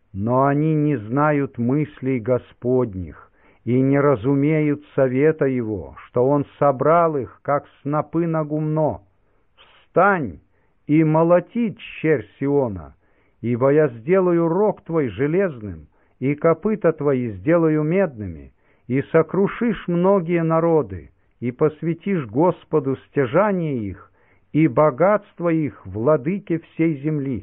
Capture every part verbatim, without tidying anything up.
но они не знают мыслей Господних и не разумеют совета Его, что Он собрал их, как снопы на гумно. Встань и молоти, черь Сиона, ибо я сделаю рог твой железным, и копыта твои сделаю медными, и сокрушишь многие народы, и посвятишь Господу стяжание их, и богатство их владыке всей земли.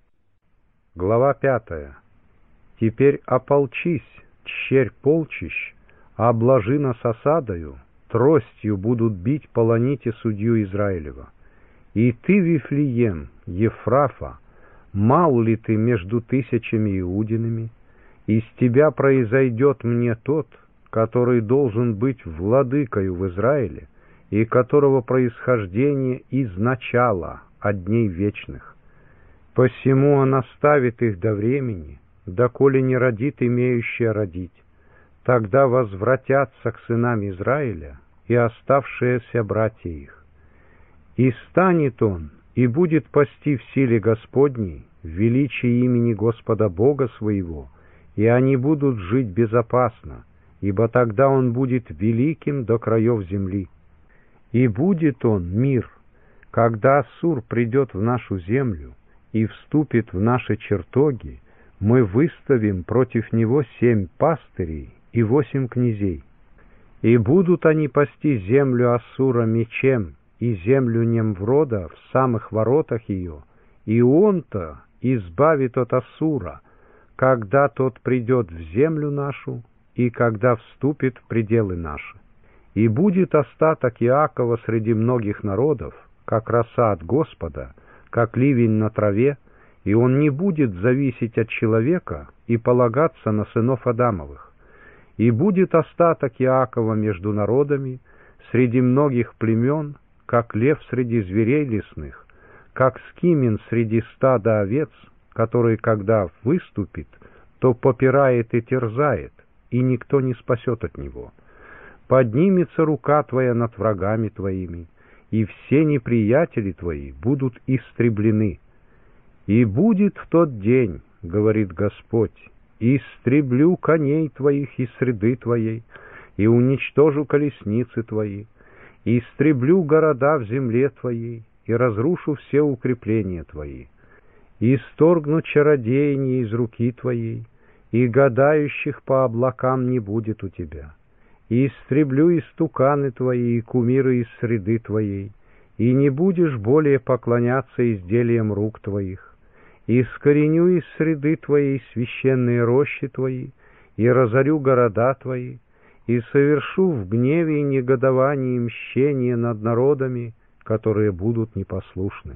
Глава пятая. Теперь ополчись, черь полчищ, обложи нас осадою, тростью будут бить полоните судью Израилева. И ты, Вифлеем, Ефрафа, мал ли ты между тысячами иудинами? Из тебя произойдет мне тот, который должен быть владыкою в Израиле, и которого происхождение из начала, от дней вечных. Посему он оставит их до времени, доколе не родит имеющая родить. Тогда возвратятся к сынам Израиля и оставшиеся братья их. И станет он, и будет пасти в силе Господней, в величии имени Господа Бога своего, и они будут жить безопасно, ибо тогда он будет великим до краев земли. И будет он мир, когда Ассур придет в нашу землю и вступит в наши чертоги, мы выставим против него семь пастырей и восемь князей. И будут они пасти землю Ассура мечем и землю Немврода в самых воротах ее, и он-то избавит от Ассура, когда тот придет в землю нашу и когда вступит в пределы наши. И будет остаток Иакова среди многих народов, как роса от Господа, как ливень на траве, и он не будет зависеть от человека и полагаться на сынов Адамовых. И будет остаток Иакова между народами, среди многих племен, как лев среди зверей лесных, как скимен среди стада овец, который, когда выступит, то попирает и терзает, и никто не спасет от него. Поднимется рука твоя над врагами твоими, и все неприятели твои будут истреблены. И будет в тот день, говорит Господь, истреблю коней твоих из среды твоей, и уничтожу колесницы твои, и истреблю города в земле твоей, и разрушу все укрепления твои, и исторгну чародеяние из руки твоей, и гадающих по облакам не будет у тебя. И истреблю истуканы твои и кумиры из среды твоей, и не будешь более поклоняться изделиям рук твоих. И искореню из среды твоей священные рощи твои, и разорю города твои, и совершу в гневе и негодовании мщение над народами, которые будут непослушны.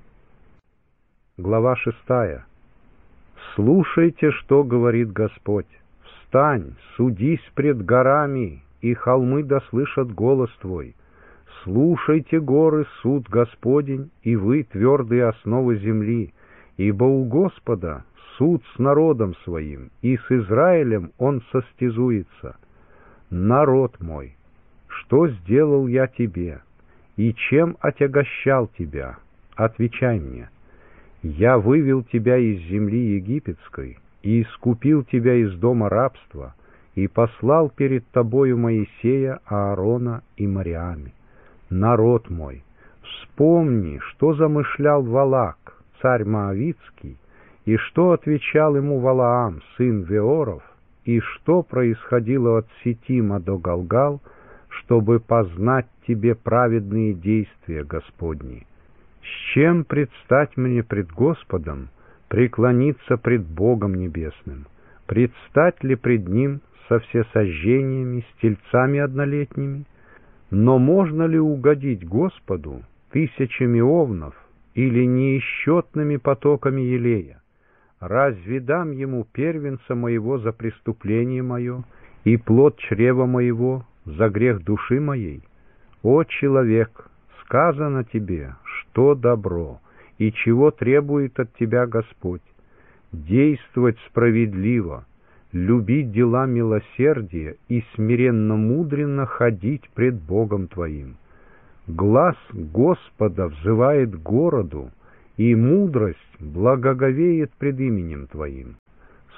Глава шестая. Слушайте, что говорит Господь. Встань, судись пред горами, и холмы дослышат голос твой. Слушайте, горы, суд Господень, и вы, твердые основы земли, ибо у Господа суд с народом своим, и с Израилем он состязуется. Народ мой, что сделал я тебе, и чем отягощал тебя? Отвечай мне. Я вывел тебя из земли египетской, и искупил тебя из дома рабства, и послал перед тобою Моисея, Аарона и Мариами. Народ мой, вспомни, что замышлял Валак, царь Моавицкий, и что отвечал ему Валаам, сын Веоров, и что происходило от Ситима до Галгал, чтобы познать тебе праведные действия Господни. С чем предстать мне пред Господом, преклониться пред Богом Небесным? Предстать ли пред Ним со всесожжениями, с тельцами однолетними? Но можно ли угодить Господу тысячами овнов или неисчетными потоками елея? Разве дам Ему первенца моего за преступление мое и плод чрева моего за грех души моей? О, человек, сказано тебе, что добро, и чего требует от тебя Господь: действовать справедливо, любить дела милосердия и смиренно-мудренно ходить пред Богом твоим. Глас Господа взывает городу, и мудрость благоговеет пред именем твоим.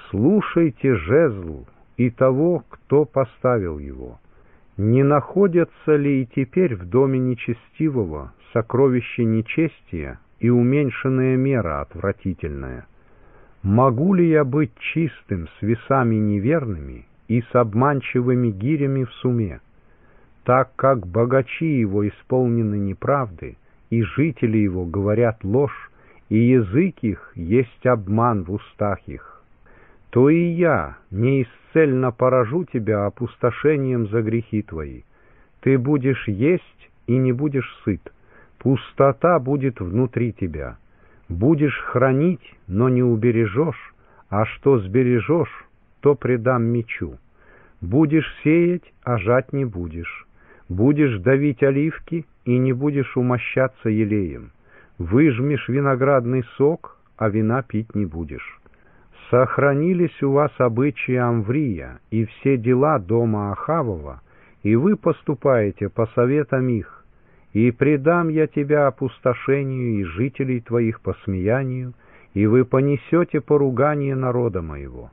Слушайте жезл и того, кто поставил его. Не находятся ли и теперь в доме нечестивого сокровища нечестия и уменьшенная мера отвратительная? Могу ли я быть чистым с весами неверными и с обманчивыми гирями в суме? Так как богачи его исполнены неправды, и жители его говорят ложь, и язык их есть обман в устах их, то и я неисцельно поражу тебя опустошением за грехи твои. Ты будешь есть и не будешь сыт, пустота будет внутри тебя. Будешь хранить, но не убережешь, а что сбережешь, то предам мечу. Будешь сеять, а жать не будешь. Будешь давить оливки, и не будешь умощаться елеем. Выжмешь виноградный сок, а вина пить не будешь. Сохранились у вас обычаи Амврия и все дела дома Ахавова, и вы поступаете по советам их. И предам я тебя опустошению и жителей твоих посмеянию, и вы понесете поругание народа моего.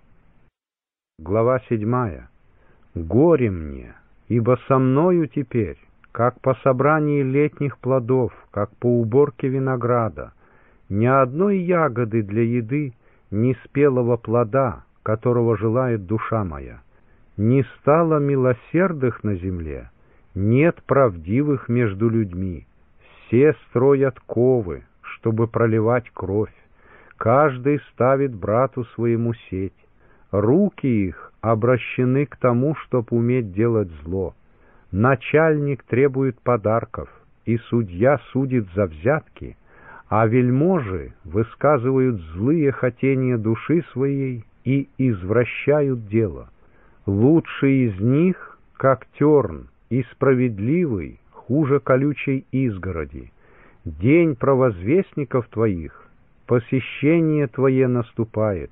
Глава седьмая. Горе мне, ибо со мною теперь, как по собрании летних плодов, как по уборке винограда, ни одной ягоды для еды, ни спелого плода, которого желает душа моя. Не стало милосердных на земле, нет правдивых между людьми. Все строят ковы, чтобы проливать кровь. Каждый ставит брату своему сеть. Руки их обращены к тому, чтоб уметь делать зло. Начальник требует подарков, и судья судит за взятки, а вельможи высказывают злые хотения души своей и извращают дело. Лучший из них, как терн, и справедливый хуже колючей изгороди. День провозвестников твоих, посещение твое наступает.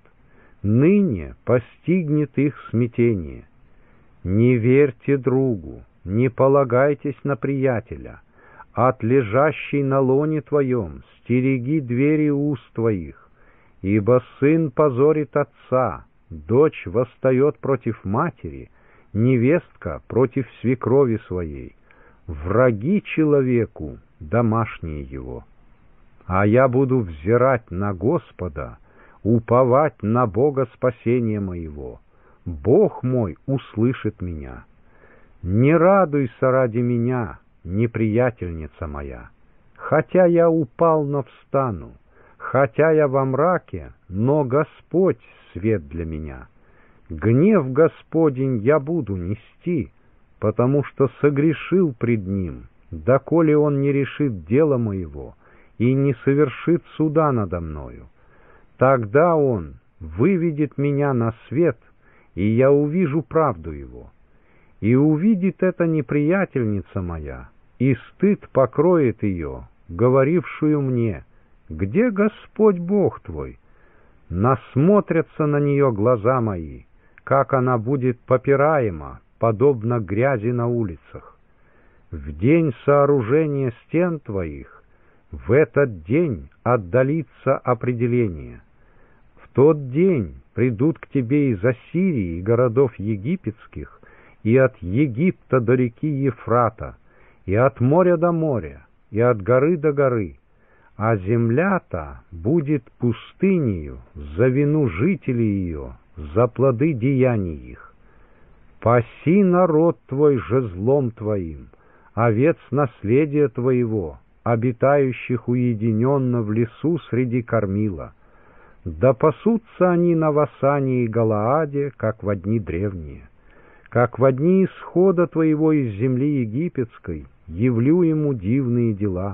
Ныне постигнет их смятение. Не верьте другу, не полагайтесь на приятеля. От лежащей на лоне твоем стереги двери уст твоих, ибо сын позорит отца, дочь восстает против матери, невестка против свекрови своей, враги человеку, домашние его. А я буду взирать на Господа, уповать на Бога спасения моего. Бог мой услышит меня. Не радуйся ради меня, неприятельница моя. Хотя я упал, но встану, хотя я во мраке, но Господь свет для меня. Гнев Господень я буду нести, потому что согрешил пред Ним, доколе Он не решит дело моего и не совершит суда надо мною. Тогда Он выведет меня на свет, и я увижу правду Его. И увидит это неприятельница моя, и стыд покроет ее, говорившую мне: «Где Господь Бог твой?» Насмотрятся на нее глаза мои, как она будет попираема, подобно грязи на улицах. В день сооружения стен твоих, в этот день отдалится определение. В тот день придут к тебе из Ассирии и городов египетских, и от Египта до реки Ефрата, и от моря до моря, и от горы до горы, а земля-то будет пустынею за вину жителей ее, за плоды деяний их. Паси народ твой жезлом твоим, овец наследия твоего, обитающих уединенно в лесу среди кормила. Да пасутся они на Васане и Галааде, как во дни древние. Как во дни исхода твоего из земли египетской, явлю ему дивные дела.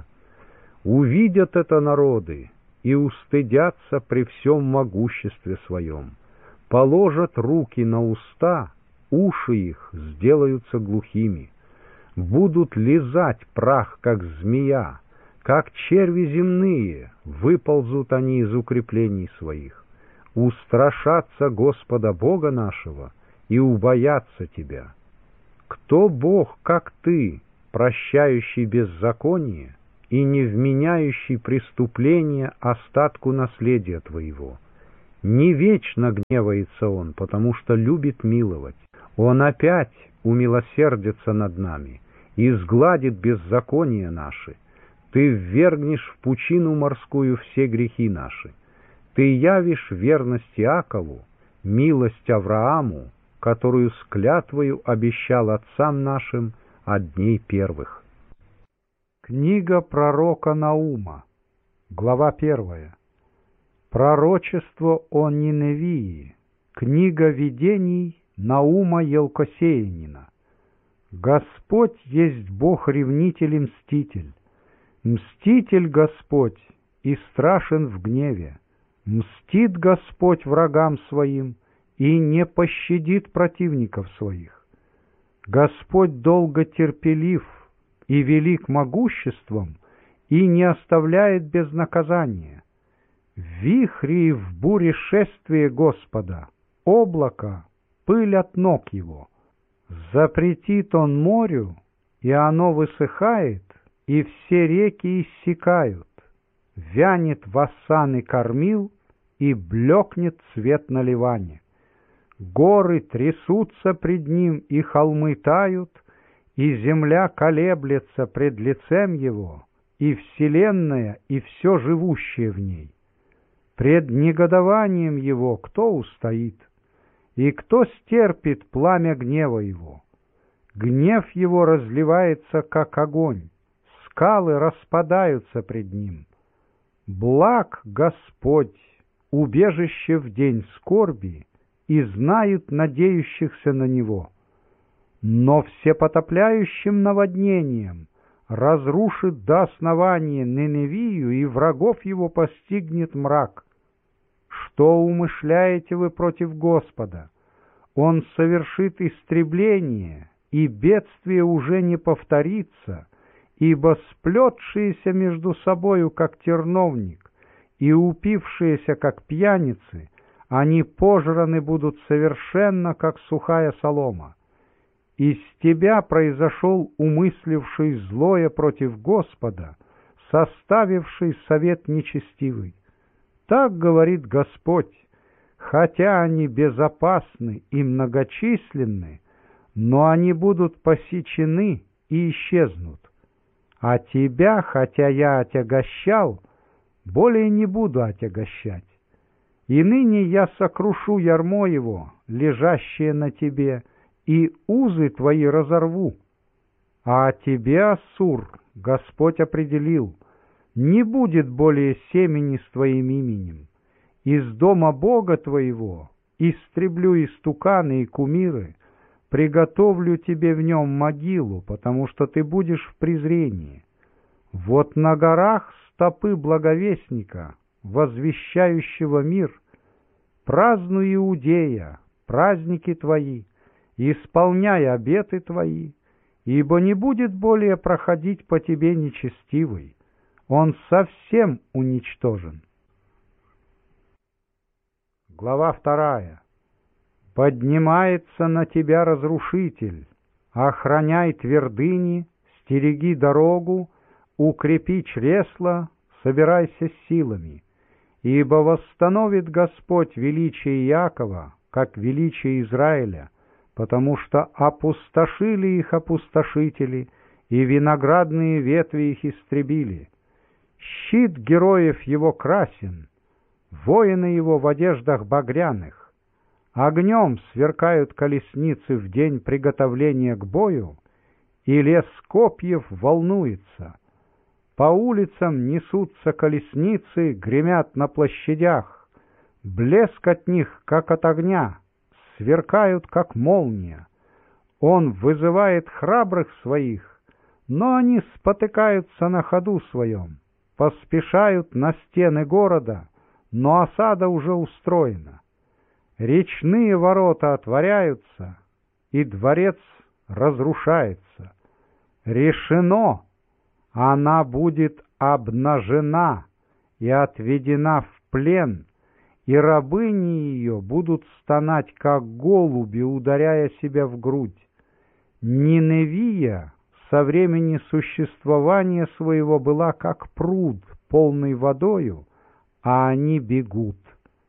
Увидят это народы и устыдятся при всем могуществе своем. Положат руки на уста, уши их сделаются глухими. Будут лизать прах, как змея, как черви земные, выползут они из укреплений своих. Устрашатся Господа Бога нашего и убоятся тебя. Кто Бог, как ты, прощающий беззаконие и не вменяющий преступление остатку наследия твоего? Не вечно гневается он, потому что любит миловать. Он опять умилосердится над нами и сгладит беззакония наши. Ты ввергнешь в пучину морскую все грехи наши. Ты явишь верность Иакову, милость Аврааму, которую с клятвою обещал отцам нашим от дней первых. Книга пророка Наума, глава первая. Пророчество о Ниневии. Книга видений Наума Елкосеянина. Господь есть Бог-ревнитель и мститель. Мститель Господь и страшен в гневе. Мстит Господь врагам своим и не пощадит противников своих. Господь долго терпелив и велик могуществом и не оставляет без наказания. В вихре и в буре шествие Господа, облако, пыль от ног его. Запретит он морю, и оно высыхает, и все реки иссякают. Вянет вассан и кормил, и блекнет цвет на Ливане. Горы трясутся пред ним, и холмы тают, и земля колеблется пред лицем его, и вселенная, и все живущее в ней. Пред негодованием его кто устоит, и кто стерпит пламя гнева его? Гнев его разливается, как огонь, скалы распадаются пред ним. Благ Господь, убежище в день скорби, и знают надеющихся на Него. Но всепотопляющим наводнением разрушит до основания Ниневию, и врагов его постигнет мрак. Что умышляете вы против Господа? Он совершит истребление, и бедствие уже не повторится, ибо сплетшиеся между собою, как терновник, и упившиеся, как пьяницы, они пожраны будут совершенно, как сухая солома. Из тебя произошел умысливший злое против Господа, составивший совет нечестивый. Так говорит Господь: хотя они безопасны и многочисленны, но они будут посечены и исчезнут. А тебя, хотя я отягощал, более не буду отягощать. И ныне я сокрушу ярмо его, лежащее на тебе, и узы твои разорву. А тебе, Ассур, Господь определил: не будет более семени с твоим именем. Из дома Бога твоего истреблю истуканы и кумиры, приготовлю тебе в нем могилу, потому что ты будешь в презрении. Вот на горах стопы благовестника, возвещающего мир. Празднуй, Иудея, праздники твои, исполняй обеты твои, ибо не будет более проходить по тебе нечестивый, он совсем уничтожен. Глава вторая. Поднимается на тебя разрушитель, охраняй твердыни, стереги дорогу, укрепи чресла, собирайся силами, ибо восстановит Господь величие Иакова, как величие Израиля, потому что опустошили их опустошители, и виноградные ветви их истребили. Щит героев его красен, воины его в одеждах багряных. Огнем сверкают колесницы в день приготовления к бою, и лес копьев волнуется. По улицам несутся колесницы, гремят на площадях. Блеск от них, как от огня, сверкают, как молния. Он вызывает храбрых своих, но они спотыкаются на ходу своем, поспешают на стены города, но осада уже устроена. Речные ворота отворяются, и дворец разрушается. Решено, она будет обнажена и отведена в плен, и рабыни ее будут стонать, как голуби, ударяя себя в грудь. Ниневия со времени существования своего была как пруд, полный водою, а они бегут.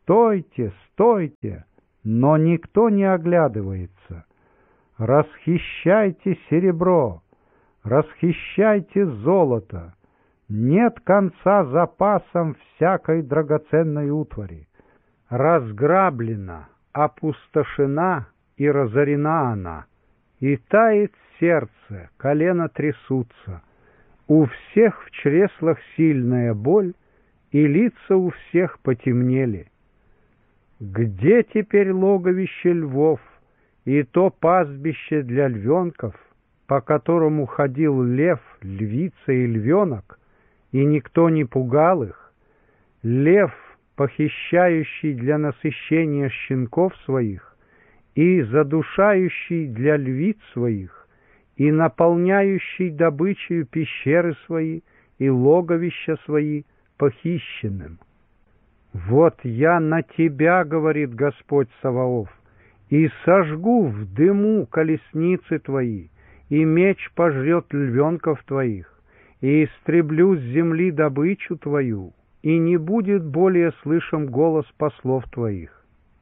стойте, стойте, но никто не оглядывается. Расхищайте серебро, расхищайте золото, нет конца запасам всякой драгоценной утвари. Разграблена, опустошена и разорена она, и тает сердце, колено трясутся, у всех в чреслах сильная боль, и лица у всех потемнели. Где теперь логовище львов и то пастбище для львенков, по которому ходил лев, львица и львенок, и никто не пугал их? Лев, похищающий для насыщения щенков своих, и задушающий для львиц своих, и наполняющий добычей пещеры свои и логовища свои похищенным. Вот я на тебя, говорит Господь Саваоф, и сожгу в дыму колесницы твои, и меч пожрет львенков твоих, и истреблю с земли добычу твою, и не будет более слышен голос послов твоих.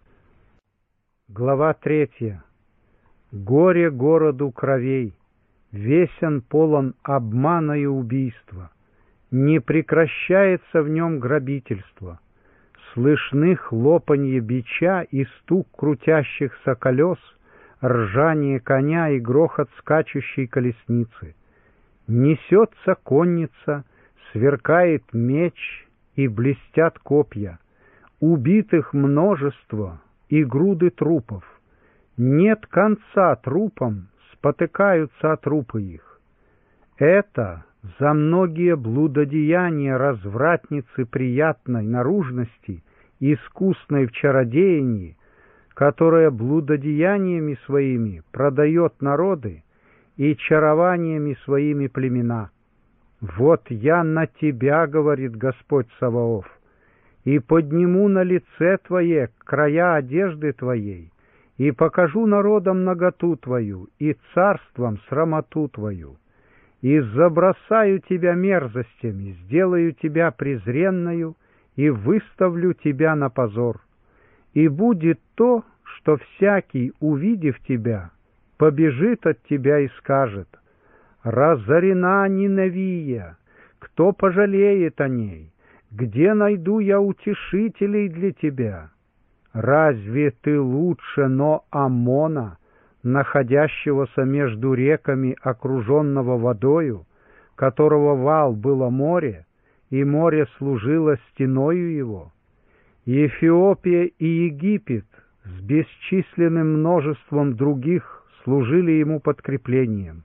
Глава третья. Горе городу кровей, весь он полон обмана и убийства, не прекращается в нем грабительство. Слышны хлопанье бича и стук крутящихся колес, ржание коня и грохот скачущей колесницы. Несется конница, сверкает меч и блестят копья. Убитых множество и груды трупов. Нет конца трупам, спотыкаются от трупы их. Это за многие блудодеяния развратницы приятной наружности, искусной в чародеянии, которая блудодеяниями своими продает народы и чарованиями своими племена. Вот я на тебя, говорит Господь Саваоф, и подниму на лице твое края одежды твоей, и покажу народам наготу твою, и царствам срамоту твою, и забросаю тебя мерзостями, сделаю тебя презренною, и выставлю тебя на позор. И будет то, что всякий, увидев тебя, побежит от тебя и скажет: разорена Ниневия, кто пожалеет о ней? Где найду я утешителей для тебя? Разве ты лучше Но-Амона, находящегося между реками, окруженного водою, которого вал было море, и море служило стеною его? Эфиопия и Египет с бесчисленным множеством других служили ему подкреплением.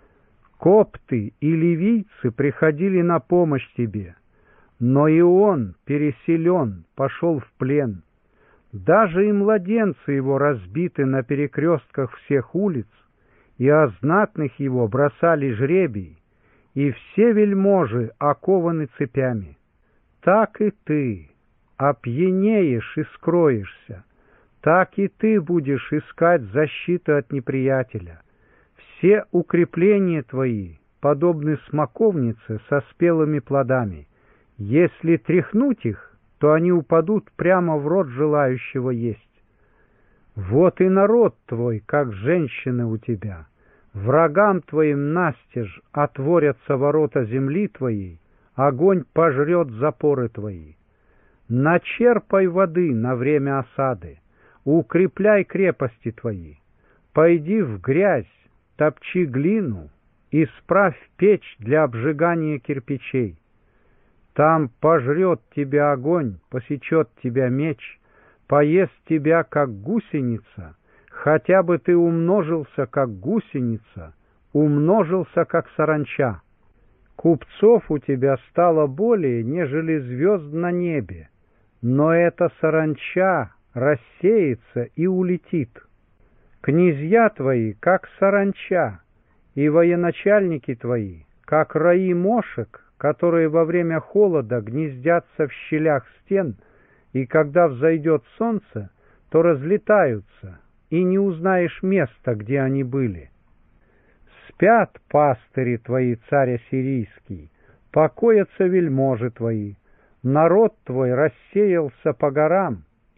Копты и ливийцы приходили на помощь тебе, но и он, переселен, пошел в плен. Даже и младенцы его разбиты на перекрестках всех улиц, и о знатных его бросали жребий, и все вельможи окованы цепями. Так и ты опьянеешь и скроешься, так и ты будешь искать защиты от неприятеля. Все укрепления твои подобны смоковнице со спелыми плодами. Если тряхнуть их, то они упадут прямо в рот желающего есть. Вот и народ твой, как женщины у тебя. Врагам твоим настежь отворятся ворота земли твоей, огонь пожрет запоры твои. Начерпай воды на время осады, укрепляй крепости твои. Пойди в грязь, топчи глину, исправь печь для обжигания кирпичей. Там пожрет тебя огонь, посечет тебя меч, поест тебя, как гусеница, хотя бы ты умножился, как гусеница, умножился, как саранча. Купцов у тебя стало более, нежели звезд на небе, но эта саранча рассеется и улетит. Князья твои, как саранча, и военачальники твои, как раи мошек, которые во время холода гнездятся в щелях стен, и когда взойдет солнце, то разлетаются, и не узнаешь места, где они были. Спят пастыри твои, царь ассирийский, покоятся вельможи твои, народ твой рассеялся по горам,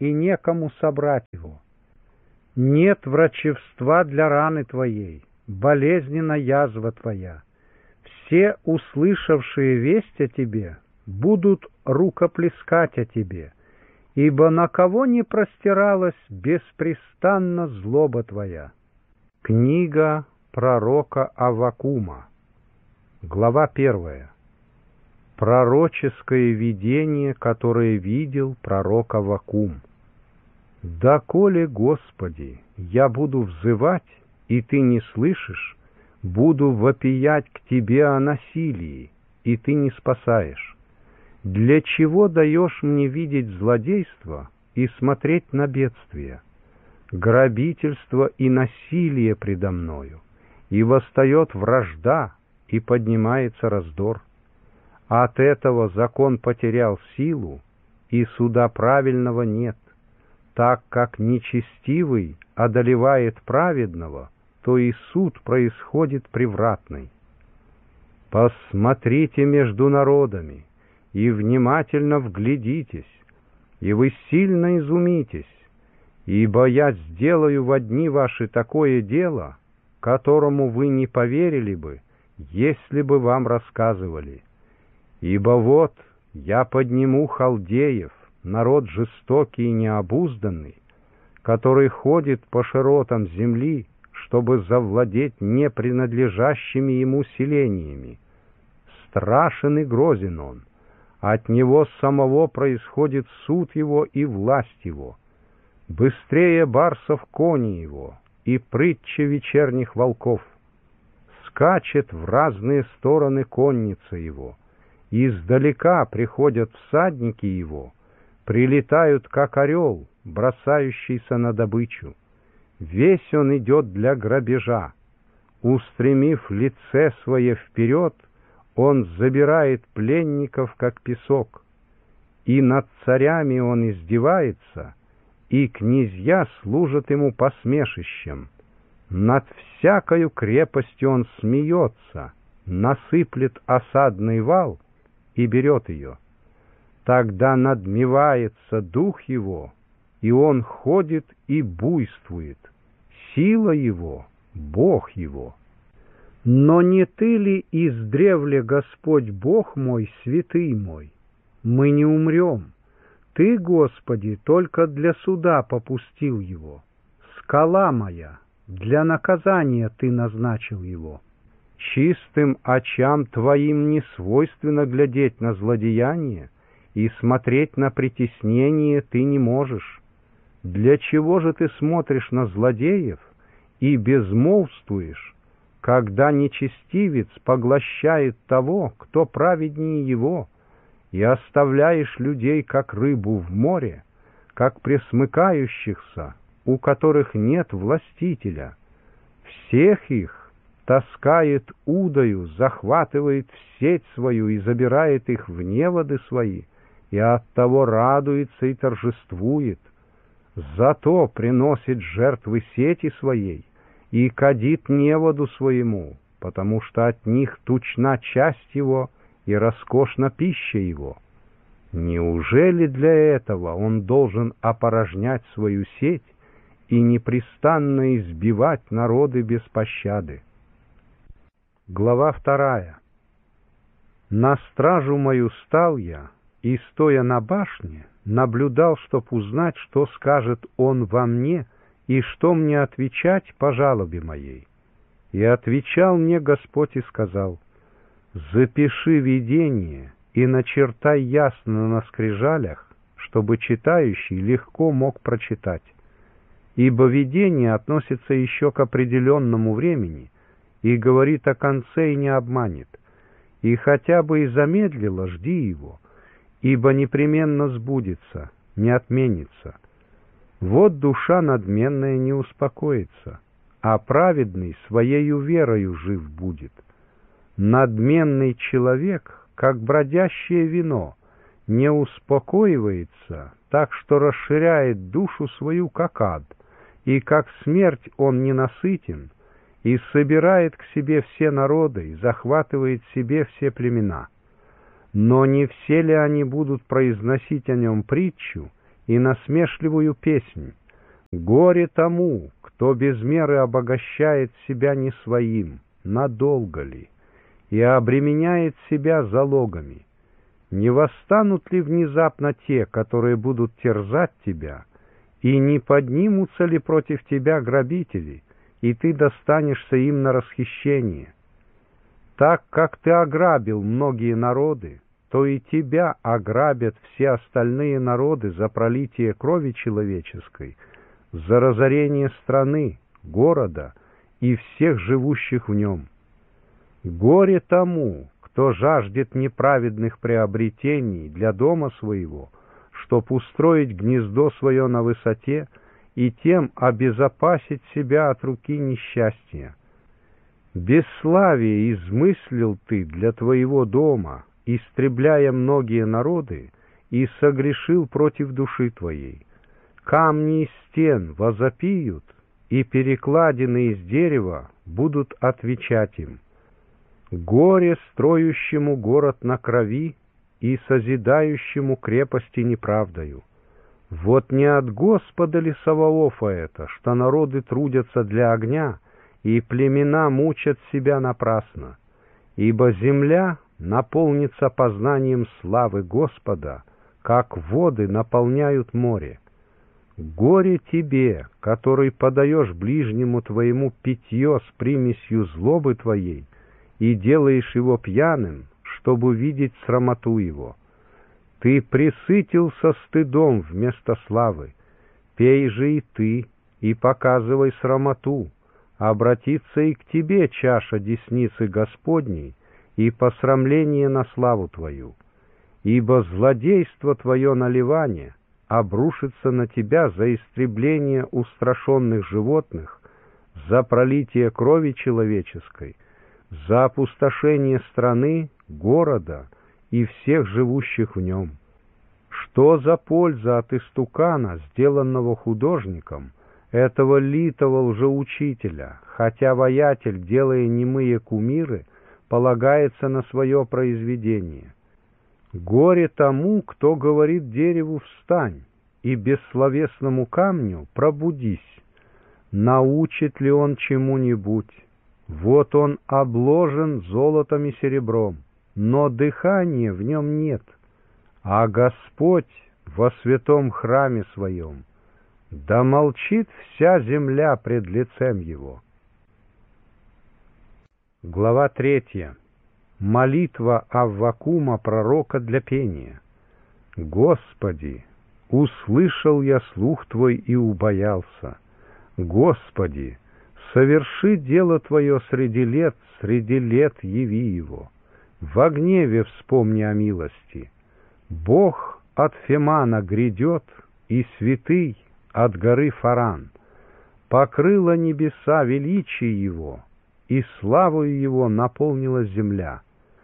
и некому собрать его. Нет врачевства для раны твоей, болезненна язва твоя. Все, услышавшие весть о тебе, будут рукоплескать о тебе, ибо на кого не простиралась беспрестанно злоба твоя. Книга пророка Аввакума, глава первая. Пророческое видение, которое видел пророк Аввакум. «Доколе, Господи, я буду взывать, и Ты не слышишь, буду вопиять к Тебе о насилии, и Ты не спасаешь. Для чего даешь мне видеть злодейство и смотреть на бедствие, грабительство и насилие предо мною, и восстает вражда, и поднимается раздор? От этого закон потерял силу, и суда правильного нет. Так как нечестивый одолевает праведного, то и суд происходит превратный. Посмотрите между народами, и внимательно вглядитесь, и вы сильно изумитесь, ибо я сделаю во дни ваши такое дело, которому вы не поверили бы, если бы вам рассказывали. Ибо вот я подниму халдеев, народ жестокий и необузданный, который ходит по широтам земли, чтобы завладеть непринадлежащими ему селениями. Страшен и грозен он, от него самого происходит суд его и власть его. Быстрее барсов кони его и прытче вечерних волков. Скачет в разные стороны конница его, издалека приходят всадники его, прилетают, как орел, бросающийся на добычу. Весь он идет для грабежа. Устремив лице свое вперед, он забирает пленников, как песок. И над царями он издевается, и князья служат ему посмешищем. Над всякою крепостью он смеется, насыплет осадный вал и берет ее. Тогда надмевается дух его, и он ходит и буйствует. Сила его — Бог его. Но не ты ли издревле, Господь Бог мой, святый мой? Мы не умрем. Ты, Господи, только для суда попустил его. Скала моя, для наказания ты назначил его. Чистым очам твоим не свойственно глядеть на злодеяние, и смотреть на притеснение ты не можешь. Для чего же ты смотришь на злодеев и безмолвствуешь, когда нечестивец поглощает того, кто праведнее его, и оставляешь людей, как рыбу в море, как пресмыкающихся, у которых нет властителя? Всех их таскает удою, захватывает в сеть свою и забирает их в неводы свои, и оттого радуется и торжествует. Зато приносит жертвы сети своей и кадит неводу своему, потому что от них тучна часть его и роскошна пища его. Неужели для этого он должен опорожнять свою сеть и непрестанно избивать народы без пощады? Глава вторая. На стражу мою стал я, и, стоя на башне, наблюдал, чтоб узнать, что скажет он во мне и что мне отвечать по жалобе моей. И отвечал мне Господь и сказал: «Запиши видение и начертай ясно на скрижалях, чтобы читающий легко мог прочитать. Ибо видение относится еще к определенному времени и говорит о конце и не обманет. И хотя бы и замедлило, жди его, ибо непременно сбудется, не отменится. Вот душа надменная не успокоится, а праведный своею верою жив будет. Надменный человек, как бродящее вино, не успокоивается, так что расширяет душу свою, как ад, и как смерть он ненасытен, и собирает к себе все народы, и захватывает себе все племена. Но не все ли они будут произносить о нем притчу, и насмешливую песнь. Горе тому, кто без меры обогащает себя не своим, надолго ли, и обременяет себя залогами. Не восстанут ли внезапно те, которые будут терзать тебя, и не поднимутся ли против тебя грабители, и ты достанешься им на расхищение? Так как ты ограбил многие народы, то и тебя ограбят все остальные народы за пролитие крови человеческой, за разорение страны, города и всех живущих в нем. Горе тому, кто жаждет неправедных приобретений для дома своего, чтоб устроить гнездо свое на высоте и тем обезопасить себя от руки несчастья. Бесславие измыслил ты для твоего дома, истребляя многие народы, и согрешил против души твоей. Камни из стен возопиют, и перекладины из дерева будут отвечать им. Горе строящему город на крови и созидающему крепости неправдою. Вот не от Господа ли Саваофа это, что народы трудятся для огня, и племена мучат себя напрасно? Ибо земля наполнится познанием славы Господа, как воды наполняют море. Горе тебе, который подаешь ближнему твоему питье с примесью злобы твоей, и делаешь его пьяным, чтобы видеть срамоту его. Ты пресытился стыдом вместо славы. Пей же и ты, и показывай срамоту. Обратится и к тебе чаша десницы Господней, и посрамление на славу твою. Ибо злодейство твое наливание обрушится на тебя за истребление устрашенных животных, за пролитие крови человеческой, за опустошение страны, города и всех живущих в нем. Что за польза от истукана, сделанного художником, этого литого лжеучителя, хотя воятель, делая немые кумиры, полагается на свое произведение? Горе тому, кто говорит дереву «встань», и бессловесному камню «пробудись». Научит ли он чему-нибудь? Вот он обложен золотом и серебром, но дыхания в нем нет, а Господь во святом храме своем. Да молчит вся земля пред лицем его. Глава третья. Молитва Аввакума пророка для пения. Господи, услышал я слух Твой и убоялся. Господи, соверши дело Твое среди лет, среди лет яви его. Во гневе вспомни о милости. Бог от Фемана грядет, и святый от горы Фаран. Покрыло небеса величие его, и славою его наполнила земля.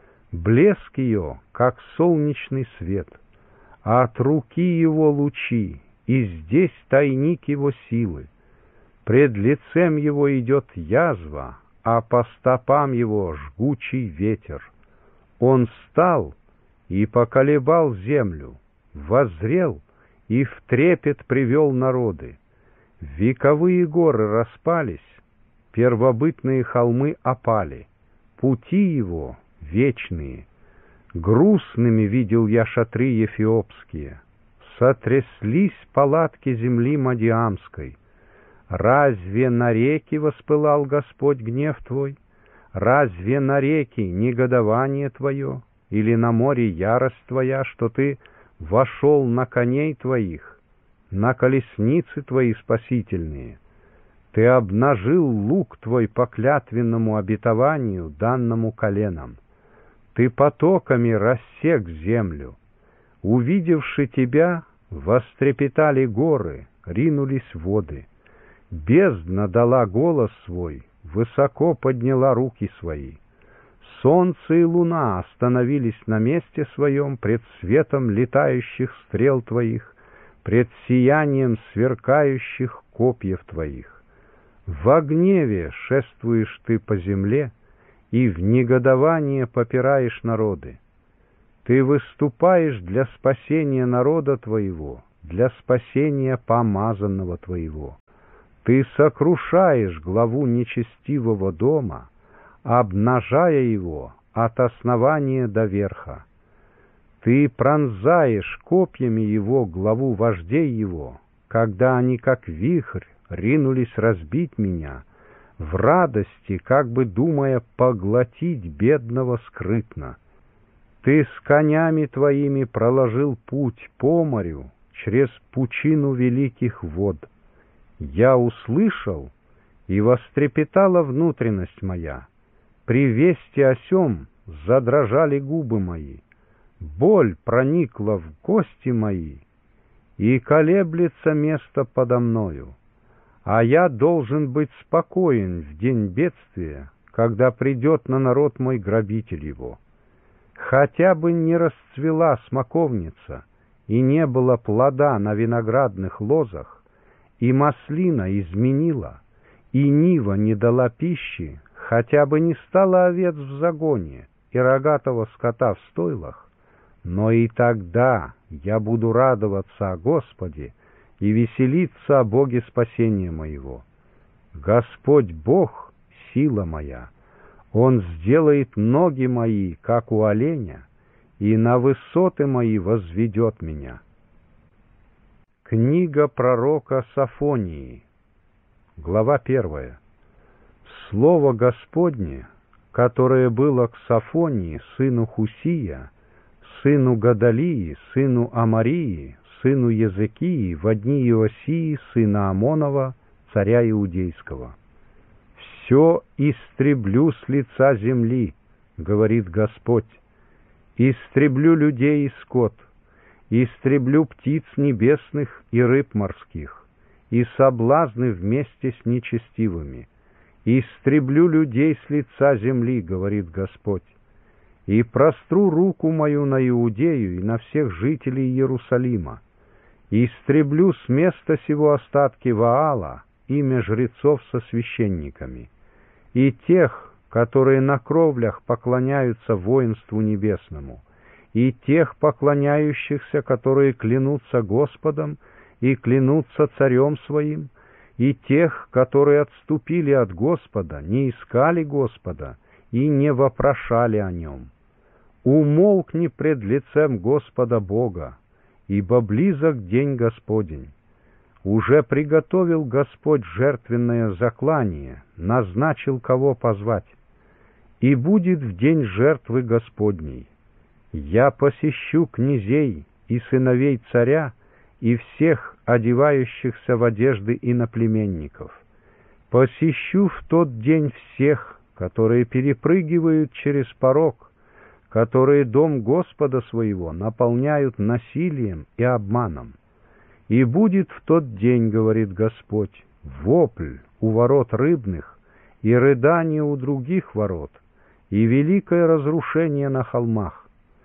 Блеск ее, как солнечный свет, а от руки его лучи, и здесь тайник его силы. Пред лицем его идет язва, а по стопам его жгучий ветер. Он встал и поколебал землю, воззрел и в трепет привел народы. Вековые горы распались, первобытные холмы опали, пути его вечные. Грустными видел я шатры ефиопские, сотряслись палатки земли Мадиамской. Разве на реки воспылал Господь гнев Твой? Разве на реки негодование Твое? Или на море ярость Твоя, что Ты вошел на коней Твоих, на колесницы Твои спасительные? Ты обнажил лук Твой по клятвенному обетованию, данному коленам. Ты потоками рассек землю. Увидевши Тебя, вострепетали горы, ринулись воды. Бездна дала голос свой, высоко подняла руки свои. Солнце и луна остановились на месте своем пред светом летающих стрел Твоих, пред сиянием сверкающих копьев Твоих. Во гневе шествуешь Ты по земле, и в негодование попираешь народы. Ты выступаешь для спасения народа Твоего, для спасения помазанного Твоего. Ты сокрушаешь главу нечестивого дома, обнажая его от основания до верха. Ты пронзаешь копьями его главу вождей его, когда они, как вихрь, ринулись разбить меня, в радости, как бы думая поглотить бедного скрытно. Ты с конями твоими проложил путь по морю через пучину великих вод. Я услышал, и вострепетала внутренность моя. При вести о сем задрожали губы мои. Боль проникла в кости мои, и колеблется место подо мною. А я должен быть спокоен в день бедствия, когда придет на народ мой грабитель его. Хотя бы не расцвела смоковница, и не было плода на виноградных лозах, и маслина изменила, и нива не дала пищи, хотя бы не стало овец в загоне и рогатого скота в стойлах, но и тогда я буду радоваться о Господе и веселиться о Боге спасения моего. Господь Бог — сила моя, Он сделает ноги мои, как у оленя, и на высоты мои возведет меня. Книга пророка Софонии, глава первая. Слово Господне, которое было к Софонии, сыну Хусия, сыну Гадалии, сыну Амарии, сыну Езекии, в дни Иосии, сына Амонова, царя Иудейского. «Все истреблю с лица земли, — говорит Господь, — истреблю людей и скот, истреблю птиц небесных и рыб морских, и соблазны вместе с нечестивыми. Истреблю людей с лица земли, — говорит Господь, — и простру руку мою на Иудею и на всех жителей Иерусалима. Истреблю с места сего остатки Ваала, имя жрецов со священниками, и тех, которые на кровлях поклоняются воинству небесному, и тех поклоняющихся, которые клянутся Господом и клянутся царем своим, и тех, которые отступили от Господа, не искали Господа и не вопрошали о нем. Умолкни пред лицем Господа Бога, ибо близок день Господень. Уже приготовил Господь жертвенное заклание, назначил, кого позвать. И будет в день жертвы Господней. Я посещу князей и сыновей царя, и всех одевающихся в одежды иноплеменников. Посещу в тот день всех, которые перепрыгивают через порог, которые дом Господа своего наполняют насилием и обманом. И будет в тот день, говорит Господь, вопль у ворот рыбных и рыдание у других ворот, и великое разрушение на холмах.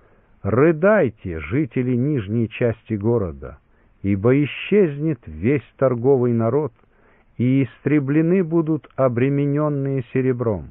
Рыдайте, жители нижней части города, ибо исчезнет весь торговый народ, и истреблены будут обремененные серебром.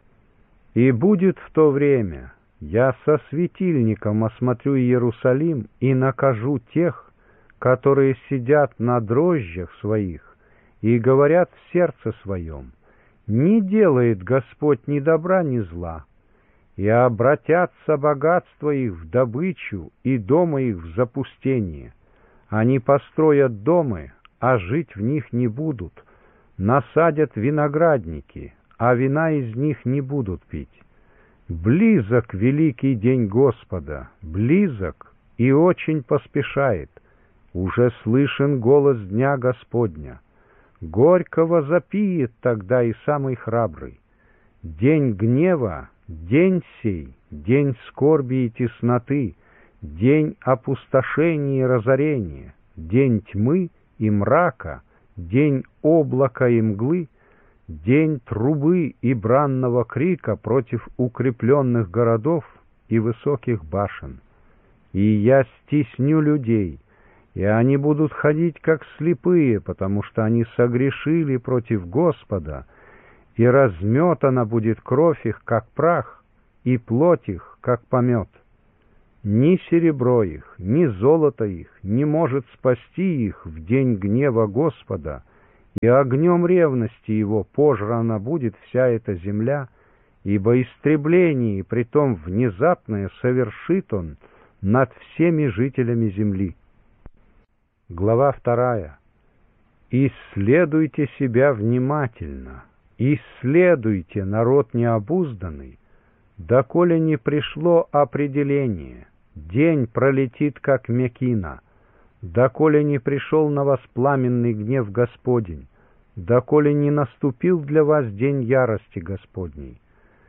И будет в то время, я со светильником осмотрю Иерусалим и накажу тех, которые сидят на дрожжах своих и говорят в сердце своем: не делает Господь ни добра, ни зла, и обратятся богатства их в добычу и дома их в запустение. Они построят дома, а жить в них не будут, насадят виноградники, а вина из них не будут пить. Близок великий день Господа, близок и очень поспешает. Уже слышен голос дня Господня. Горько возопиет тогда и самый храбрый. День гнева, день сей, день скорби и тесноты, день опустошения и разорения, день тьмы и мрака, день облака и мглы, день трубы и бранного крика против укрепленных городов и высоких башен. И я стесню людей, и они будут ходить как слепые, потому что они согрешили против Господа, и разметана будет кровь их, как прах, и плоть их, как помет. Ни серебро их, ни золото их не может спасти их в день гнева Господа, и огнем ревности его пожрана будет вся эта земля, ибо истребление, и притом внезапное, совершит он над всеми жителями земли. Глава вторая. Исследуйте себя внимательно, исследуйте, народ необузданный, доколе не пришло определение, день пролетит, как мекина, доколе не пришел на вас пламенный гнев Господень, доколе не наступил для вас день ярости Господней.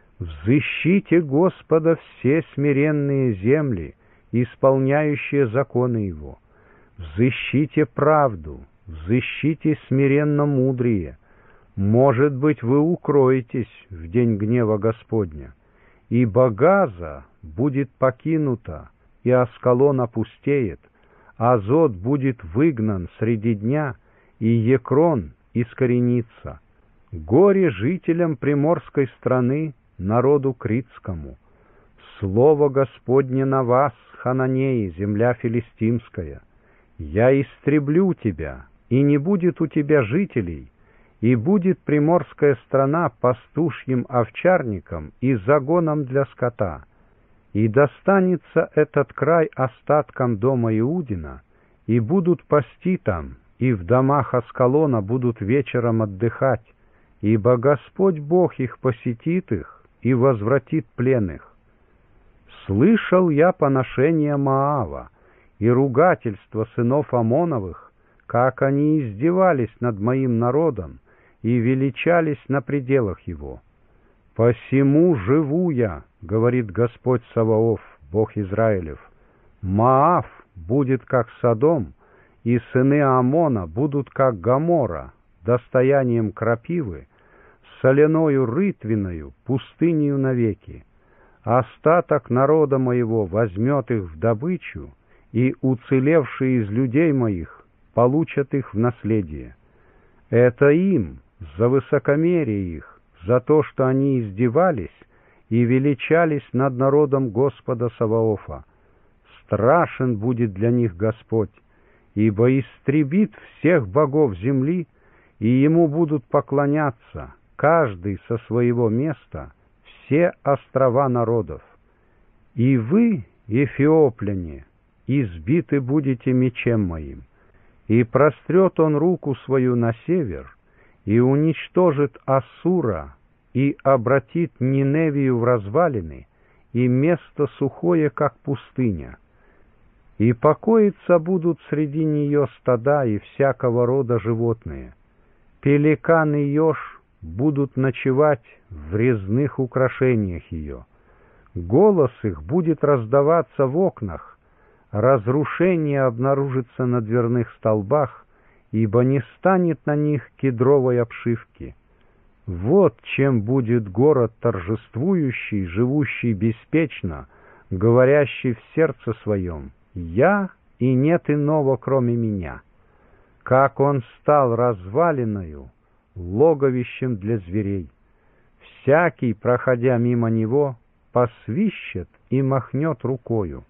Взыщите Господа все смиренные земли, исполняющие законы Его. Взыщите правду, взыщите смиренно мудрие. Может быть, вы укроетесь в день гнева Господня. Ибо Газа будет покинута, и Аскалон опустеет, Азот будет выгнан среди дня, и Екрон искоренится. Горе жителям приморской страны, народу критскому. Слово Господне на вас, Хананеи, земля филистимская. Я истреблю тебя, и не будет у тебя жителей, и будет приморская страна пастушьим овчарником и загоном для скота. И достанется этот край остаткам дома Иудина, и будут пасти там, и в домах Аскалона будут вечером отдыхать, ибо Господь Бог их посетит их и возвратит плен их. Слышал я поношение Моава и ругательство сынов Амоновых, как они издевались над моим народом и величались на пределах его. «Посему живу я, — говорит Господь Саваоф, Бог Израилев, — Моав будет как Содом, и сыны Амона будут как Гоморра, достоянием крапивы, соляною рытвиною, пустынею навеки. Остаток народа моего возьмет их в добычу, и уцелевшие из людей моих получат их в наследие. Это им, за высокомерие их, за то, что они издевались и величались над народом Господа Саваофа. Страшен будет для них Господь, ибо истребит всех богов земли, и ему будут поклоняться, каждый со своего места, все острова народов. И вы, эфиопляне, избиты будете мечем моим, и прострет он руку свою на север, и уничтожит Ассура, и обратит Ниневию в развалины, и место сухое, как пустыня. И покоиться будут среди нее стада и всякого рода животные. Пеликан и еж будут ночевать в резных украшениях ее. Голос их будет раздаваться в окнах, разрушение обнаружится на дверных столбах, ибо не станет на них кедровой обшивки. Вот чем будет город торжествующий, живущий беспечно, говорящий в сердце своем: «Я, и нет иного, кроме меня». Как он стал развалиною, логовищем для зверей. Всякий, проходя мимо него, посвищет и махнет рукою.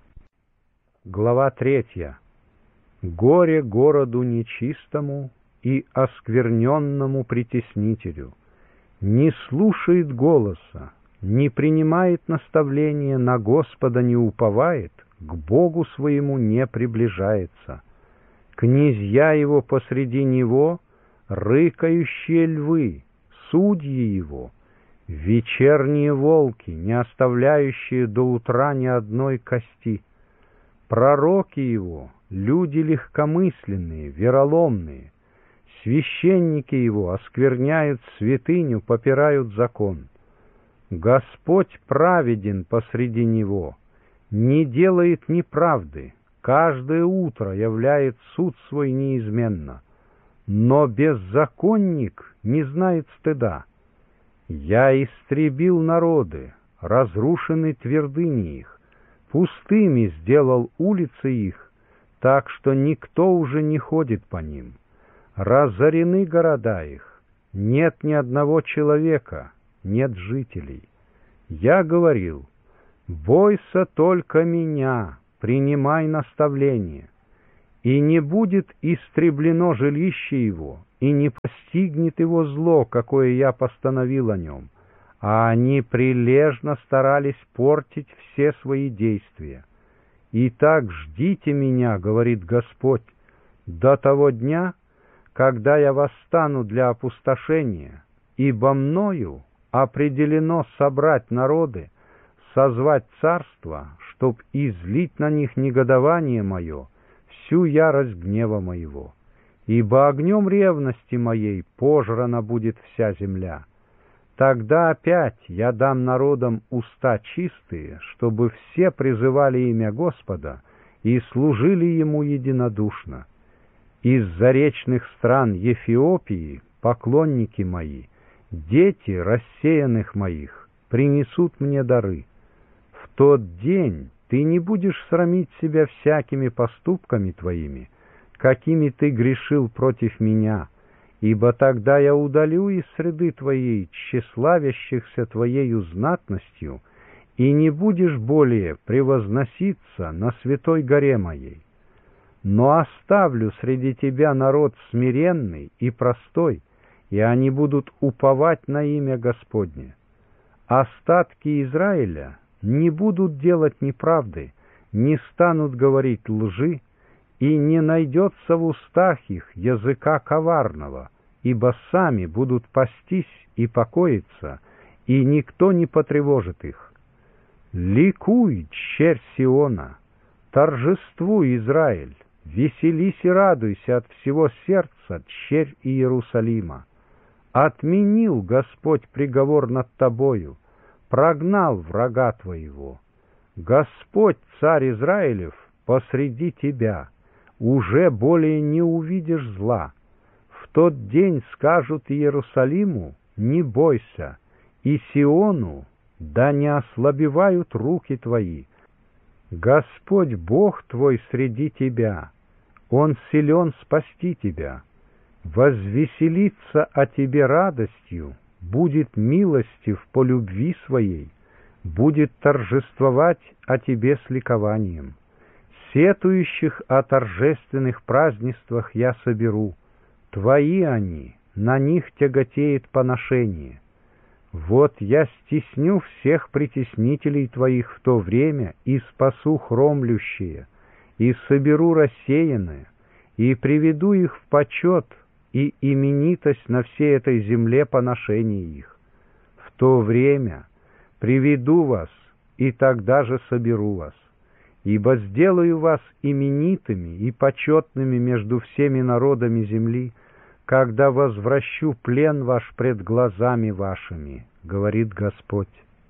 Глава третья. Горе городу нечистому и оскверненному притеснителю. Не слушает голоса, не принимает наставления, на Господа не уповает, к Богу своему не приближается. Князья его посреди него, рыкающие львы, судьи его, вечерние волки, не оставляющие до утра ни одной кости. Пророки его, люди легкомысленные, вероломные, священники его оскверняют святыню, попирают закон. Господь праведен посреди него, не делает неправды, каждое утро являет суд свой неизменно. Но беззаконник не знает стыда. Я истребил народы, разрушены твердыни их, пустыми сделал улицы их, так что никто уже не ходит по ним. Разорены города их, нет ни одного человека, нет жителей. Я говорил: Бойся только меня, принимай наставление, и не будет истреблено жилище его, и не постигнет его зло, какое я постановил о нем. А они прилежно старались портить все свои действия. «Итак, ждите меня, — говорит Господь, — до того дня, когда я восстану для опустошения, ибо мною определено собрать народы, созвать царство, чтоб излить на них негодование мое, всю ярость гнева моего. Ибо огнем ревности моей пожрана будет вся земля. Тогда опять я дам народам уста чистые, чтобы все призывали имя Господа и служили Ему единодушно. Из заречных стран Эфиопии поклонники мои, дети рассеянных моих, принесут мне дары. В тот день ты не будешь срамить себя всякими поступками твоими, какими ты грешил против меня, ибо тогда я удалю из среды твоей тщеславящихся твоею знатностью, и не будешь более превозноситься на святой горе моей. Но оставлю среди тебя народ смиренный и простой, и они будут уповать на имя Господне. Остатки Израиля не будут делать неправды, не станут говорить лжи, и не найдется в устах их языка коварного, ибо сами будут пастись и покоиться, и никто не потревожит их. Ликуй, черь Сиона, торжествуй, Израиль, веселись и радуйся от всего сердца, черь Иерусалима. Отменил Господь приговор над тобою, прогнал врага твоего. Господь, царь Израилев, посреди тебя, уже более не увидишь зла. В тот день скажут Иерусалиму: не бойся, и Сиону: да не ослабевают руки твои. Господь Бог твой среди тебя, Он силен спасти тебя. Возвеселится о тебе радостью, будет милостив по любви своей, будет торжествовать о тебе с ликованием. Сетующих о торжественных празднествах я соберу, твои они, на них тяготеет поношение. Вот я стесню всех притеснителей твоих в то время и спасу хромлющие, и соберу рассеянные, и приведу их в почет и именитость на всей этой земле поношения их. В то время приведу вас, и тогда же соберу вас. Ибо сделаю вас именитыми и почетными между всеми народами земли, когда возвращу плен ваш пред глазами вашими, говорит Господь.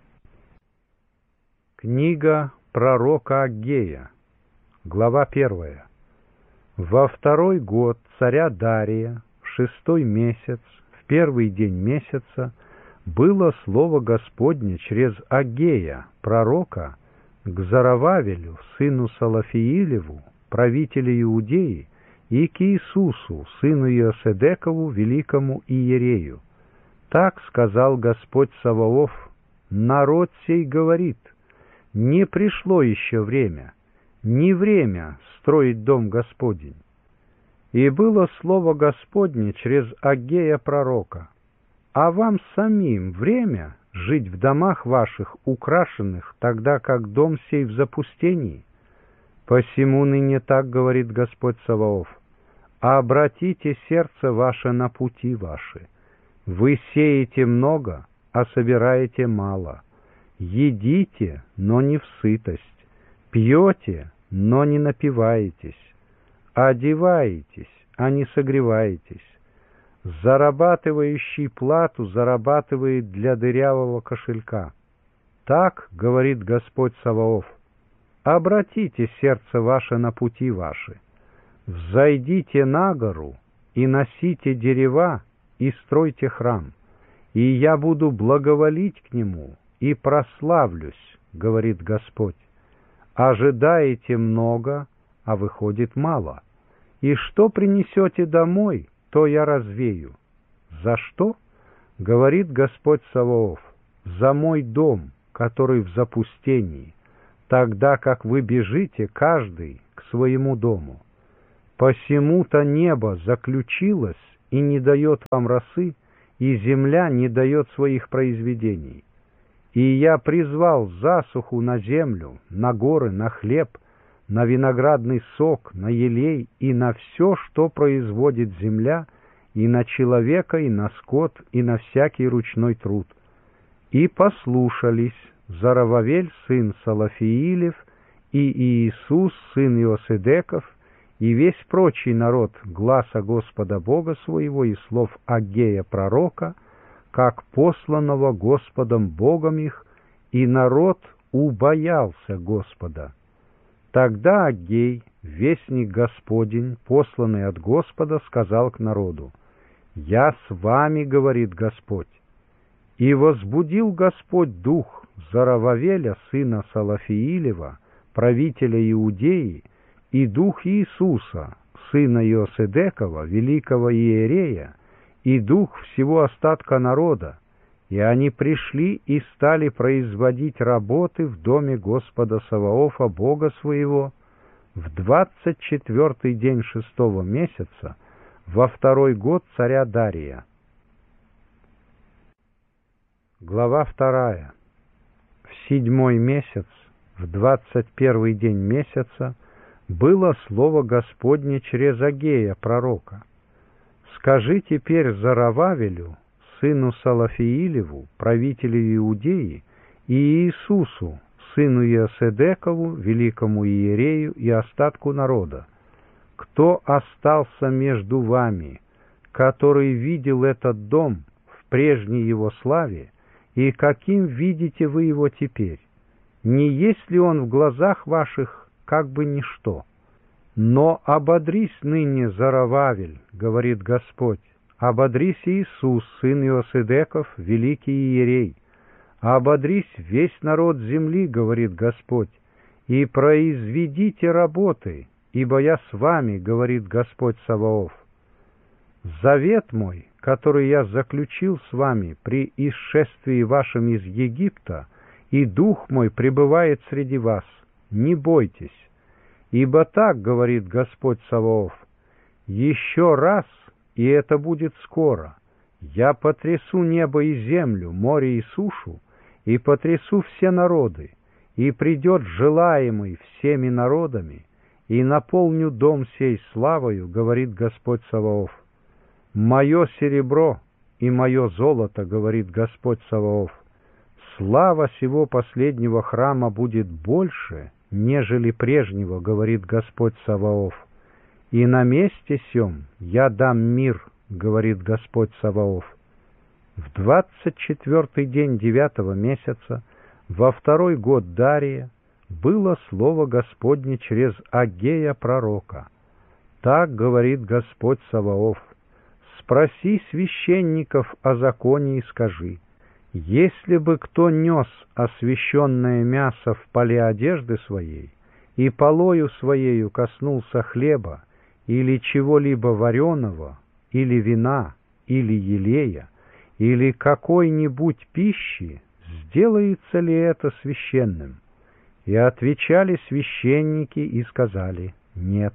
Книга пророка Аггея, глава первая. Во второй год царя Дария, в шестой месяц, в первый день месяца, было слово Господне через Аггея, пророка, к Зарававелю, сыну Салафиилеву, правителю Иудеи, и к Иисусу, сыну Иоседекову, великому иерею. Так сказал Господь Саваоф: народ сей говорит: не пришло еще время, не время строить дом Господень. И было слово Господне через Аггея пророка: а вам самим время жить в домах ваших украшенных, тогда как дом сей в запустении? Посему ныне так говорит Господь Саваоф: обратите сердце ваше на пути ваши. Вы сеете много, а собираете мало. Едите, но не в сытость. Пьете, но не напиваетесь. Одеваетесь, а не согреваетесь. Зарабатывающий плату зарабатывает для дырявого кошелька. Так говорит Господь Саваоф: обратите сердце ваше на пути ваши. Взойдите на гору и носите дерева, и стройте храм, и я буду благоволить к нему и прославлюсь, говорит Господь. Ожидаете много, а выходит мало. И что принесете домой, то я развею. За что? Говорит Господь Саваоф: за мой дом, который в запустении, тогда как вы бежите каждый к своему дому. Посему-то небо заключилось и не дает вам росы, и земля не дает своих произведений. И я призвал засуху на землю, на горы, на хлеб, на виноградный сок, на елей и на все, что производит земля, и на человека, и на скот, и на всякий ручной труд. И послушались Зарававель, сын Салафиилев, и Иисус, сын Иосидеков, и весь прочий народ гласа Господа Бога своего и слов Аггея пророка, как посланного Господом Богом их, и народ убоялся Господа. Тогда Аггей, вестник Господень, посланный от Господа, сказал к народу: «Я с вами, говорит Господь». И возбудил Господь дух Зарававеля, сына Салафиилева, правителя Иудеи, и дух Иисуса, сына Иосидекова, великого иерея, и дух всего остатка народа, и они пришли и стали производить работы в доме Господа Саваофа, Бога своего, в двадцать четвертый день шестого месяца, во второй год царя Дария. Глава вторая. В седьмой месяц, в двадцать первый день месяца, было слово Господне через Аггея пророка: «Скажи теперь Зарававелю, сыну Салафиилеву, правителю Иудеи, и Иисусу, сыну Иосидекову, великому иерею и остатку народа: кто остался между вами, который видел этот дом в прежней его славе, и каким видите вы его теперь? Не есть ли он в глазах ваших как бы ничто? Но ободрись ныне, Зарававель, говорит Господь, ободрись Иисус, сын Иосидеков, великий иерей, ободрись весь народ земли, говорит Господь, и произведите работы, ибо я с вами, говорит Господь Саваоф. Завет мой, который я заключил с вами при исшествии вашем из Египта, и дух мой пребывает среди вас, не бойтесь. Ибо так говорит Господь Саваоф: еще раз, и это будет скоро, я потрясу небо и землю, море и сушу, и потрясу все народы, и придет желаемый всеми народами, и наполню дом сей славою, говорит Господь Саваоф. Мое серебро и мое золото, говорит Господь Саваоф, слава сего последнего храма будет больше, нежели прежнего, говорит Господь Саваоф. И на месте сем я дам мир, говорит Господь Саваоф. В двадцать четвертый день девятого месяца, во второй год Дария, было слово Господне через Аггея пророка. Так говорит Господь Саваоф: спроси священников о законе и скажи: если бы кто нес освященное мясо в поле одежды своей и полою своею коснулся хлеба или чего-либо вареного, или вина, или елея, или какой-нибудь пищи, сделается ли это священным? И отвечали священники и сказали: нет.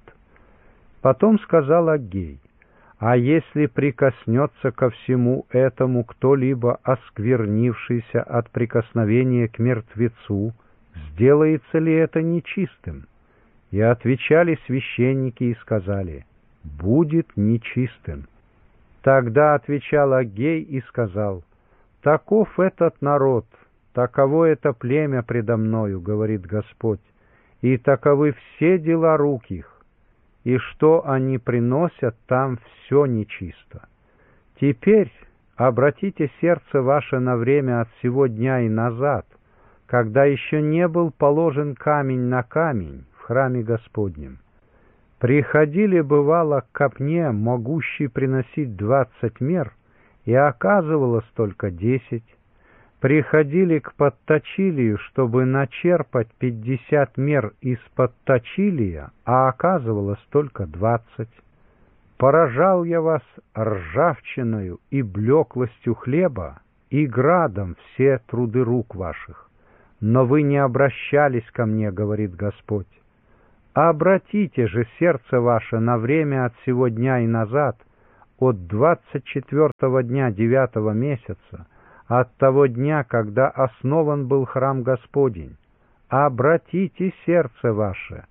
Потом сказал Аггей: а если прикоснется ко всему этому кто-либо, осквернившийся от прикосновения к мертвецу, сделается ли это нечистым? И отвечали священники и сказали: будет нечистым. Тогда отвечал Аггей и сказал: таков этот народ, таково это племя предо мною, говорит Господь, и таковы все дела рук их, и что они приносят, там все нечисто. Теперь обратите сердце ваше на время от сего дня и назад, когда еще не был положен камень на камень в храме Господнем. Приходили, бывало, к копне, могущей приносить двадцать мер, и оказывалось только десять. Приходили к подточилию, чтобы начерпать пятьдесят мер из подточилия, а оказывалось только двадцать. Поражал я вас ржавчиною и блеклостью хлеба, и градом все труды рук ваших. но вы не обращались ко мне, говорит Господь. Обратите же сердце ваше на время от сего дня и назад, от двадцать четвертого дня девятого месяца, от того дня, когда основан был храм Господень. Обратите сердце ваше.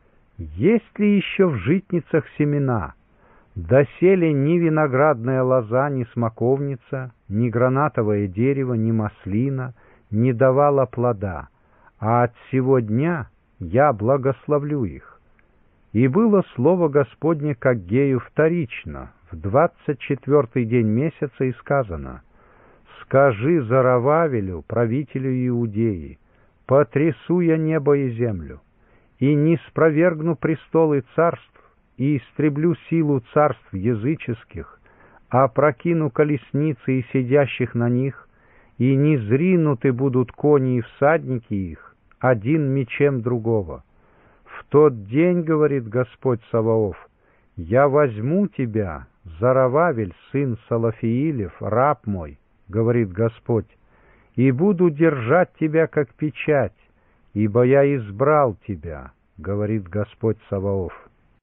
Есть ли еще в житницах семена? Доселе ни виноградная лоза, ни смоковница, ни гранатовое дерево, ни маслина не давала плода, а от сего дня я благословлю их. И было слово Господне к Аггею вторично, в двадцать четвертый день месяца, и сказано: «Скажи Зоровавелю, правителю Иудеи, потрясу я небо и землю, и не спровергну престолы царств, и истреблю силу царств языческих, а прокину колесницы и сидящих на них, и не зринуты будут кони и всадники их, один мечем другого. В тот день, говорит Господь Саваоф, я возьму тебя, Зоровавель, сын Салафиилев, раб мой, говорит Господь, и буду держать тебя как печать, ибо я избрал тебя, говорит Господь Саваоф».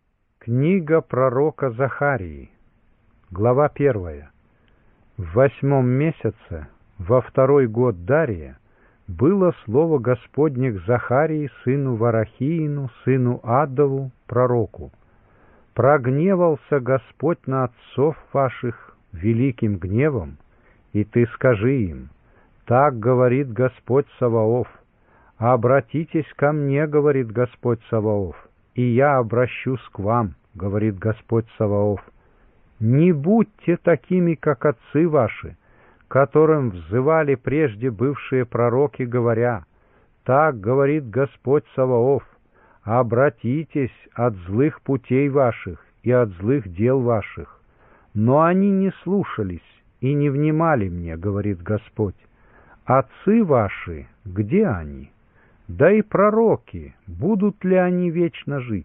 Книга пророка Захарии, глава первая. В восьмом месяце, во второй год Дария, было слово Господне к Захарии, сыну Варахиину, сыну Аддову, пророку. «Прогневался Господь на отцов ваших великим гневом, и ты скажи им: так говорит Господь Саваоф, обратитесь ко мне, говорит Господь Саваоф, и я обращусь к вам, говорит Господь Саваоф. Не будьте такими, как отцы ваши, которым взывали прежде бывшие пророки, говоря: так говорит Господь Саваоф, обратитесь от злых путей ваших и от злых дел ваших. Но они не слушались и не внимали мне, говорит Господь. Отцы ваши, где они? Да и пророки, будут ли они вечно жить?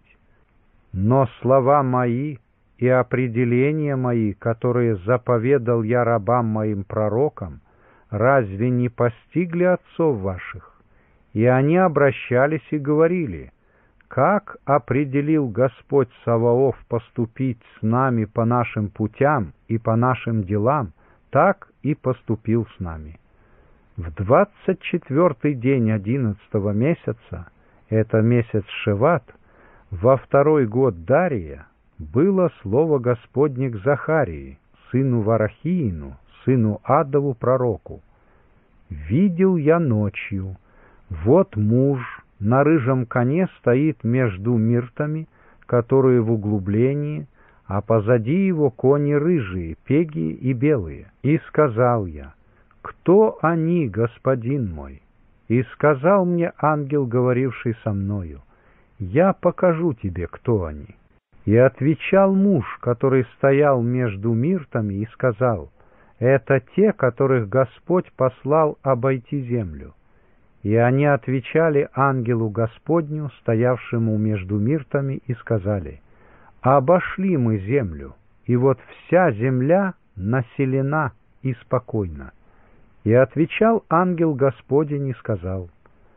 Но слова мои и определения мои, которые заповедал я рабам моим пророкам, разве не постигли отцов ваших? И они обращались и говорили: как определил Господь Саваоф поступить с нами по нашим путям и по нашим делам, так и поступил с нами. В двадцать четвертый день одиннадцатого месяца, это месяц Шеват, во второй год Дария, было слово Господне к Захарии, сыну Варахиину, сыну Аддову, пророку. «Видел я ночью, вот муж на рыжем коне стоит между миртами, которые в углублении, а позади его кони рыжие, пеги и белые. И сказал я: кто они, господин мой? И сказал мне ангел, говоривший со мною: я покажу тебе, кто они. И отвечал муж, который стоял между миртами, и сказал: это те, которых Господь послал обойти землю. И они отвечали ангелу Господню, стоявшему между миртами, и сказали: обошли мы землю, и вот вся земля населена и спокойна. И отвечал ангел Господень и сказал: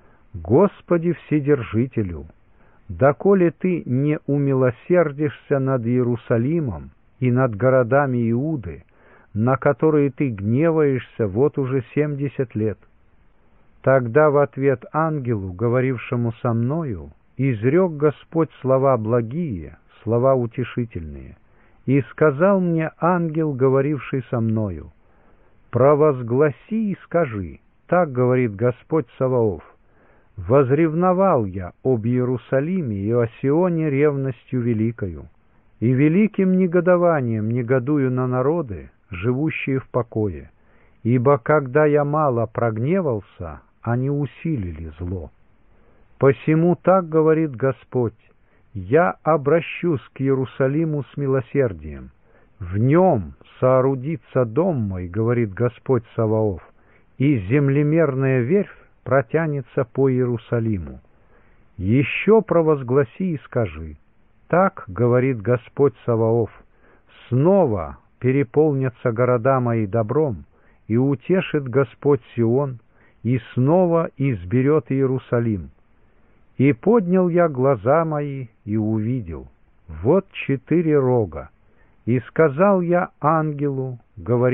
Господи Вседержителю, доколе ты не умилосердишься над Иерусалимом и над городами Иуды, на которые ты гневаешься вот уже семьдесят лет. Тогда в ответ ангелу, говорившему со мною, изрек Господь слова благие, слова утешительные. И сказал мне ангел, говоривший со мною: провозгласи и скажи, так говорит Господь Саваоф: возревновал я об Иерусалиме и о Сионе ревностью великою, и великим негодованием негодую на народы, живущие в покое, ибо когда я мало прогневался, они усилили зло. Посему так говорит Господь: я обращусь к Иерусалиму с милосердием, в нем соорудится дом мой, говорит Господь Саваоф, и землемерная верфь протянется по Иерусалиму. Еще провозгласи и скажи, так говорит Господь Саваоф: снова переполнятся города мои добром, и утешит Господь Сион, и снова изберет Иерусалим. И поднял я глаза мои и увидел, вот четыре рога, и сказал я ангелу, говоря,